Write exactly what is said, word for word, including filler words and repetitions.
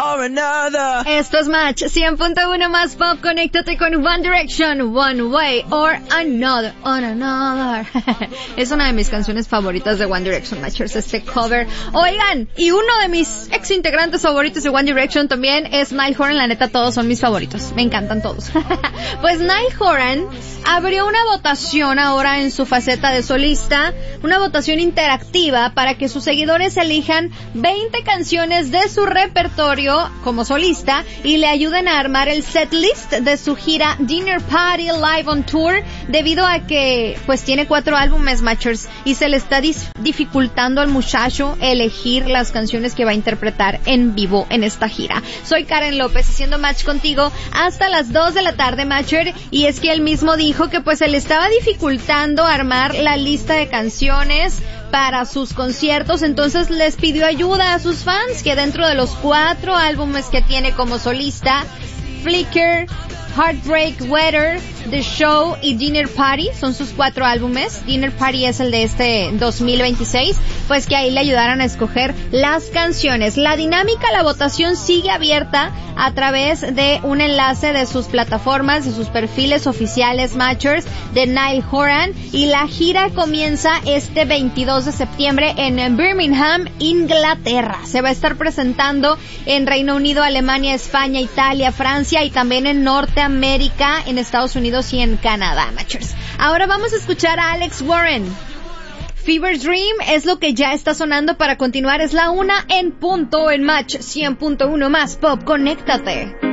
or another. Esto es Match cien punto uno más pop. Conéctate con One Direction, One Way or Another, on Another. Es una de mis canciones favoritas de One Direction, Matchers, este cover. Oigan, y uno de mis ex integrantes favoritos de One Direction también es Niall Horan. La neta, todos son mis favoritos. Me encantan todos. Pues Niall Horan abrió una votación ahora en su faceta de solista, una votación interactiva para que sus seguidores elijan veinte canciones de su repertorio como solista y le ayuden a armar el setlist de su gira Dinner Party Live on Tour, debido a que pues tiene cuatro álbumes, Matchers, y se le está dis- dificultando al muchacho elegir las canciones que va a interpretar en vivo en esta gira. Soy Karen López haciendo match contigo hasta las dos de la tarde, Matcher, y es que él mismo dijo que pues se le estaba dificultando armar la lista de canciones para sus conciertos, entonces les pidió ayuda a sus fans, que dentro de los cuatro álbumes que tiene como solista, Flicker, Heartbreak Weather, The Show y Dinner Party son sus cuatro álbumes. Dinner Party es el de este dos mil veintiséis, pues que ahí le ayudaron a escoger las canciones. La dinámica, la votación sigue abierta a través de un enlace de sus plataformas, de sus perfiles oficiales, Matchers, de Niall Horan, y la gira comienza este veintidós de septiembre en Birmingham, Inglaterra. Se va a estar presentando en Reino Unido, Alemania, España, Italia, Francia y también en Norteamérica, en Estados Unidos y en Canadá, Matchers. Ahora vamos a escuchar a Alex Warren. Fever Dream es lo que ya está sonando para continuar. Es la una en punto en Match cien punto uno más pop. Conéctate.